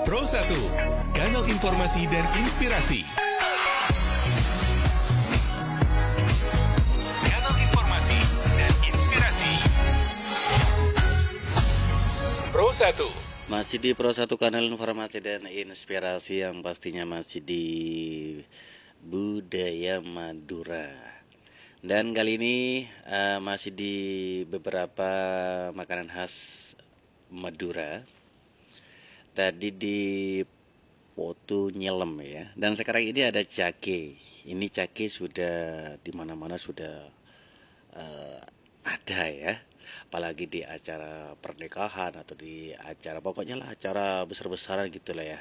Pro 1, kanal informasi dan inspirasi. Kanal informasi dan inspirasi. Pro 1. Masih di Pro 1, kanal informasi dan inspirasi yang pastinya masih di budaya Madura. Dan kali ini masih di beberapa makanan khas Madura. Tadi di Potu Nyelem ya. Dan sekarang ini ada cake. Ini cake sudah di mana-mana sudah ada ya. Apalagi di acara pernikahan atau di acara pokoknya lah acara besar-besaran gitulah ya.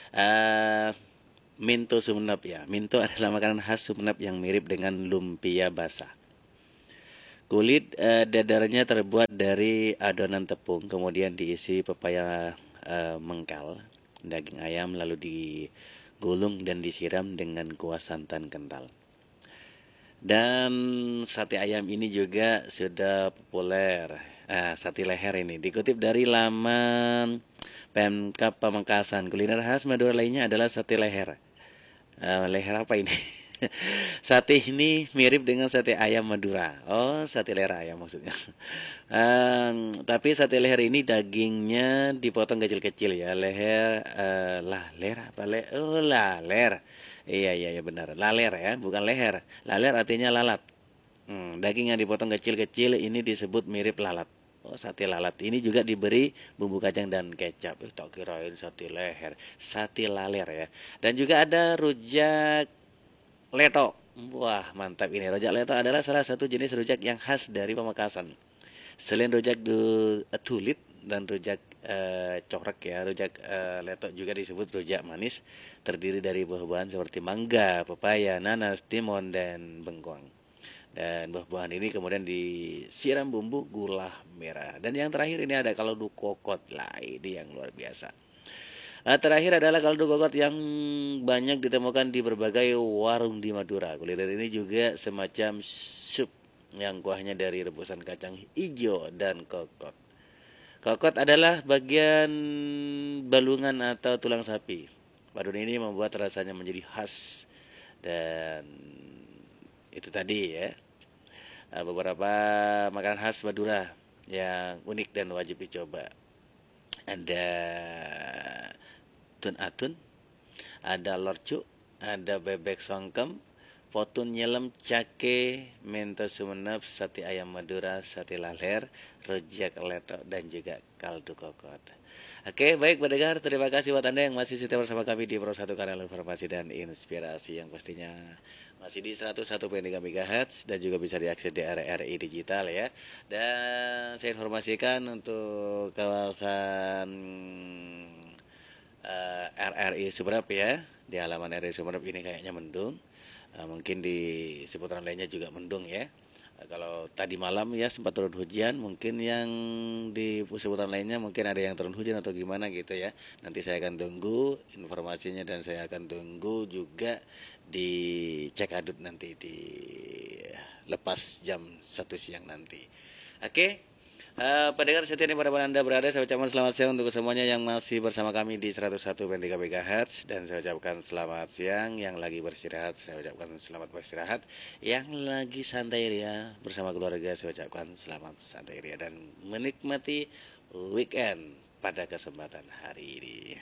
Minto Sumenep ya. Minto adalah makanan khas Sumenep yang mirip dengan lumpia basah. Kulit dadarnya terbuat dari adonan tepung, kemudian diisi pepaya mengkal, daging ayam, lalu digulung dan disiram dengan kuah santan kental. Dan sate ayam ini juga sudah populer. Sate leher ini dikutip dari laman Pemkab Pamekasan. Kuliner khas Madura lainnya adalah sate leher. Leher apa ini? Sate ini mirip dengan sate ayam Madura. Oh, sate leher ayam maksudnya. Tapi sate leher ini dagingnya dipotong kecil-kecil ya. Leher, laler apa le? Oh, laler. Iya benar. Laler ya, bukan leher. Laler artinya lalat. Daging yang dipotong kecil-kecil ini disebut mirip lalat. Oh, sate lalat ini juga diberi bumbu kacang dan kecap. Tak kirain sate leher, sate laler ya. Dan juga ada rujak leto. Wah, mantap ini. Rujak leto adalah salah satu jenis rujak yang khas dari Pamekasan. Selain rujak tulit dan rujak corak ya, rujak leto juga disebut rujak manis, terdiri dari buah-buahan seperti mangga, pepaya, nanas, timun, dan bengkoang. Dan buah-buahan ini kemudian disiram bumbu gula merah. Dan yang terakhir ini ada kaldu kokot. Lah, ini yang luar biasa. Terakhir adalah kaldu kokot yang banyak ditemukan di berbagai warung di Madura. Kuliner ini juga semacam sup yang kuahnya dari rebusan kacang hijau dan kokot. Kokot adalah bagian balungan atau tulang sapi. Padun ini membuat rasanya menjadi khas. Dan itu tadi ya, beberapa makanan khas Madura yang unik dan wajib dicoba. Ada tun atun, ada lorcu, ada bebek songkem, potun nyelem, cake, mento Sumenep, sate ayam Madura, sate laler, rujak leto, dan juga kaldu kokot. Oke, baik pendengar, terima kasih buat Anda yang masih setia bersama kami di Pro 1, kanal informasi dan inspirasi yang pastinya masih di 101.3 MHz dan juga bisa diakses di RRI digital ya. Dan saya informasikan untuk kawasan RRI Sumenep ya. Di halaman RRI Sumenep ini kayaknya mendung. Mungkin di seputaran lainnya juga mendung ya. Kalau tadi malam ya sempat turun hujan, mungkin yang di seputaran lainnya mungkin ada yang turun hujan atau gimana gitu ya. Nanti saya akan tunggu informasinya dan saya akan tunggu juga di cek adut nanti di lepas jam 1 siang nanti. Oke. Pendengar setia dimanapun Anda berada, saya ucapkan selamat siang untuk semuanya yang masih bersama kami di 101.3 MHz. Dan saya ucapkan selamat siang yang lagi beristirahat, saya ucapkan selamat beristirahat. Yang lagi santai ria bersama keluarga, saya ucapkan selamat santai ria dan menikmati weekend pada kesempatan hari ini.